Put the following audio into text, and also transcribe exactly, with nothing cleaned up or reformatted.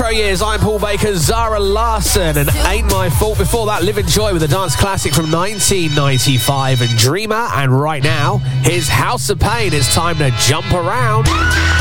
retro years. I'm Paul Baker, Zara Larsson, and Ain't My Fault. Before that, Live in Joy with a dance classic from nineteen ninety-five and Dreamer. And right now, here's House of Pain. It's time to jump around.